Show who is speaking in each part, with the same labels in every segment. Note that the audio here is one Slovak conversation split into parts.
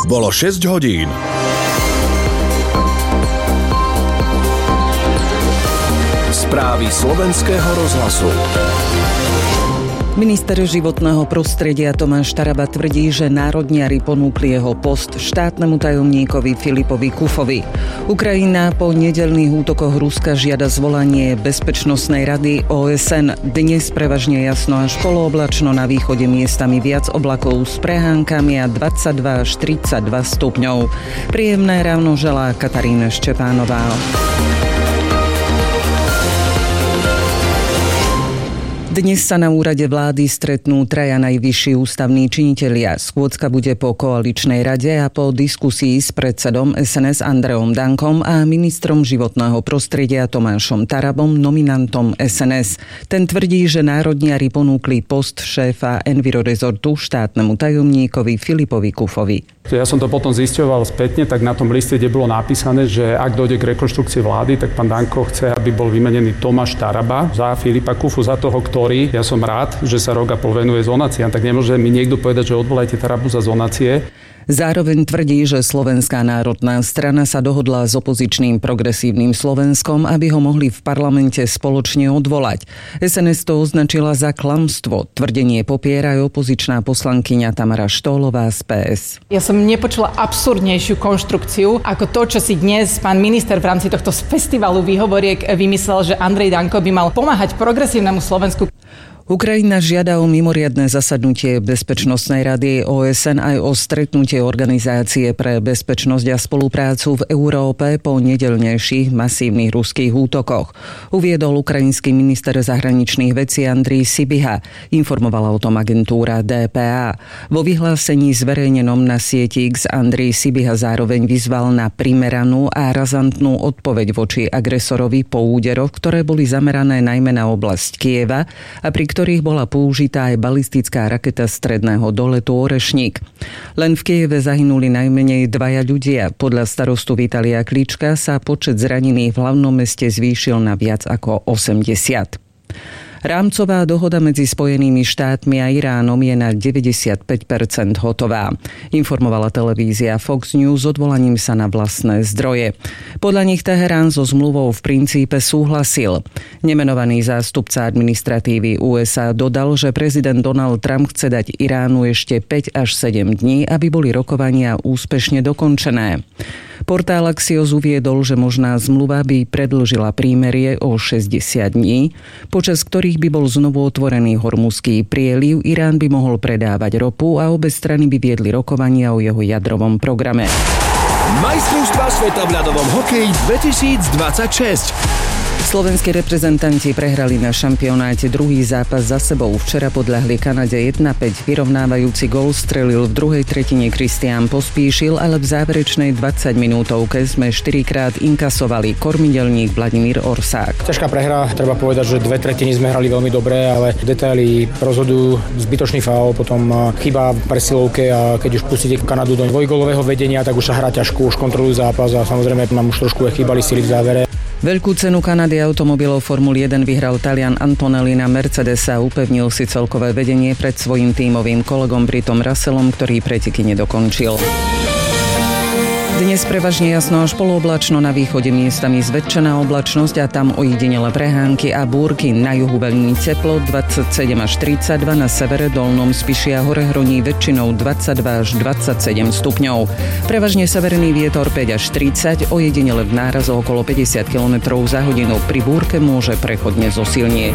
Speaker 1: Bolo 6 hodín. Správy Slovenského rozhlasu.
Speaker 2: Minister životného prostredia Tomáš Taraba tvrdí, že národniari ponúkli jeho post štátnemu tajomníkovi Filipovi Kufovi. Ukrajina po nedeľných útokoch Ruska žiada zvolanie Bezpečnostnej rady OSN. Dnes prevažne jasno až polooblačno, na východe miestami viac oblakov s prehánkami a 22 až 32 stupňov. Príjemné ráno želá Katarína Štepánová. Dnes sa na úrade vlády stretnú traja najvyšší ústavní činitelia. Schôdzka bude po koaličnej rade a po diskusii s predsedom SNS Andreom Dankom a ministrom životného prostredia Tomášom Tarabom, nominantom SNS. Ten tvrdí, že národniari ponúkli post šéfa Envirorezortu štátnemu tajomníkovi Filipovi Kufovi.
Speaker 3: Ja som to potom zisťoval spätne, tak na tom liste, kde bolo napísané, že ak dojde k rekonštrukcii vlády, tak pán Danko chce, aby bol vymenený Tomáš Taraba za Filipa Kufu, za toho, ktorý, ja som rád, že sa rok a pol venuje zonáciám, tak nemôže mi niekto povedať, že odvolajte Tarabu za zonácie.
Speaker 2: Zároveň tvrdí, že Slovenská národná strana sa dohodla s opozičným Progresívnym Slovenskom, aby ho mohli v parlamente spoločne odvolať. SNS to označila za klamstvo. Tvrdenie popiera aj opozičná poslankyňa Tamara Štólová z PS.
Speaker 4: Ja som nepočula absurdnejšiu konštrukciu ako to, čo si dnes pán minister v rámci tohto festivalu výhovoriek vymyslel, že Andrej Danko by mal pomáhať Progresívnemu Slovensku.
Speaker 2: Ukrajina žiada o mimoriadne zasadnutie Bezpečnostnej rady OSN aj o stretnutie Organizácie pre bezpečnosť a spoluprácu v Európe po nedeľnejších masívnych ruských útokoch. Uviedol ukrajinský minister zahraničných vecí Andrej Sybiha. Informovala o tom agentúra DPA. Vo vyhlásení zverejnenom na sieti X Andrej Sybiha zároveň vyzval na primeranú a razantnú odpoveď voči agresorovi po úderoch, ktoré boli zamerané najmä na oblasť Kieva a pri ktorých bola použitá aj balistická raketa stredného doletu Orešník. Len v Kieve zahynuli najmenej 2 ľudia. Podľa starostu Vitalia Klička sa počet zranených v hlavnom meste zvýšil na viac ako 80. Rámcová dohoda medzi Spojenými štátmi a Iránom je na 95% hotová. Informovala televízia Fox News odvolaním sa na vlastné zdroje. Podľa nich Teherán so zmluvou v princípe súhlasil. Nemenovaný zástupca administratívy USA dodal, že prezident Donald Trump chce dať Iránu ešte 5 až 7 dní, aby boli rokovania úspešne dokončené. Portál Axios uviedol, že možná zmluva by predĺžila prímerie o 60 dní, počas ktorých by bol znovu otvorený Hormuzský prieliv, Irán by mohol predávať ropu a obe strany by viedli rokovania o jeho jadrovom programe.
Speaker 1: Majstrovstvá sveta v ľadovom hokeji 2026.
Speaker 2: Slovenskí reprezentanti prehrali na šampionáte druhý zápas za sebou. Včera podľahli Kanade 1-5. Vyrovnávajúci gól strelil v druhej tretine Kristián Pospíšil, ale v záverečnej 20-minútovke sme 4-krát inkasovali. Kormidelník Vladimír Orsák.
Speaker 5: Ťažká prehra, treba povedať, že 2/3 sme hrali veľmi dobre, ale detaily rozhodujú, zbytočný faul, potom chyba v presilovke a keď už pustíte Kanadu do dvojgólového vedenia, tak už sa hrá ťažko, už kontrolujú zápas a samozrejme nám už trošku chýbali sily v závere.
Speaker 2: Veľkú cenu Kanady automobilov Formuly 1 vyhral Talian Antonelli na Mercedes a upevnil si celkové vedenie pred svojím tímovým kolegom Britom Russellom, ktorý preteky nedokončil. Dnes prevažne jasno až polooblačno, na východe miestami zväčšená oblačnosť a tam ojedinele prehánky a búrky. Na juhu veľmi teplo 27 až 32, na severe Dolnom Spiši a Horehroní väčšinou 22 až 27 stupňov. Prevažne severný vietor 5 až 30, ojedinele v nárazu okolo 50 km za hodinu. Pri búrke môže prechodne zosilnieť.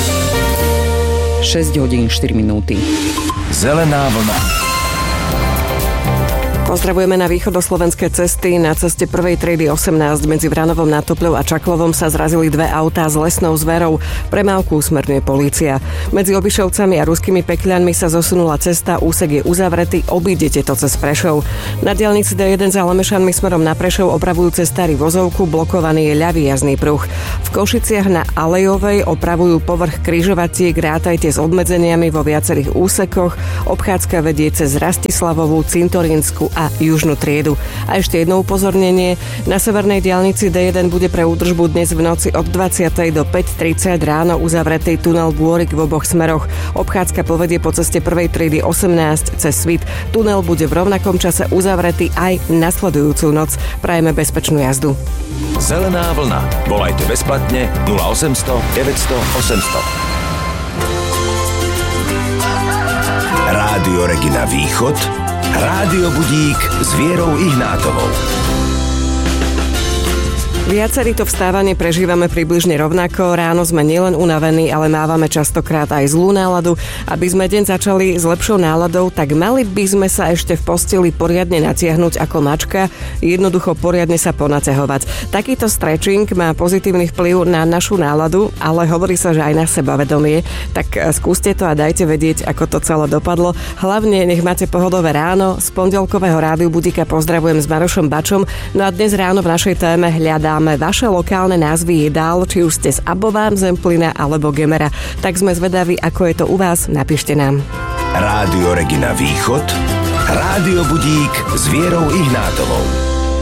Speaker 2: 6 hodín 4 minúty.
Speaker 1: Zelená vlna.
Speaker 6: Pozdravujeme na východoslovenské cesty. Na ceste prvej triedy 18 medzi Vranovom nad Topľou a Čaklovom sa zrazili 2 autá s lesnou zverou. Premávku usmerňuje polícia. Medzi Obišovcami a Ruskými Pekľanmi sa zosunula cesta, úsek je uzavretý, obídete to cez Prešov. Na diaľnici D1 za Lemešanmi smerom na Prešov opravujú cestári vozovku, blokovaný je ľavý jazdný pruh. V Košiciach na Alejovej opravujú povrch križovatiek, rátajte s obmedzeniami vo viacerých úsekoch. Obchádzka vedie cez Rastislavovú, Cintorínsku a južnú triedu. A ešte jedno upozornenie. Na severnej diaľnici D1 bude pre údržbu dnes v noci od 20. do 5:30 ráno uzavretý tunel Bôrik v oboch smeroch. Obchádzka povedie po ceste prvej triedy 18 cez Svit. Tunel bude v rovnakom čase uzavretý aj nasledujúcu noc. Prajeme bezpečnú jazdu.
Speaker 1: Zelená vlna. Volajte bezplatne 0800 900 800. Rádio Regina Východ, Rádio Budík s Vierou Ihnátovou.
Speaker 6: Viacerí to vstávanie prežívame približne rovnako. Ráno sme nielen unavení, ale mávame častokrát aj zlú náladu. Aby sme deň začali s lepšou náladou, tak mali by sme sa ešte v posteli poriadne natiahnuť ako mačka, jednoducho poriadne sa ponaťahovať. Takýto stretching má pozitívny vplyv na našu náladu, ale hovorí sa, že aj na sebavedomie. Tak skúste to a dajte vedieť, ako to celé dopadlo. Hlavne nech máte pohodové ráno. Z pondelkového Rádiu Budíka pozdravujem s Marošom Bačom. No a dnes ráno v našej téme hľadáme vaše lokálne názvy jedál, či už ste z Abová, Zemplína alebo Gemera. Tak sme zvedaví, ako je to u vás. Napíšte nám.
Speaker 1: Rádio Regina Východ, Rádio Budík s Vierou Ihnátovou.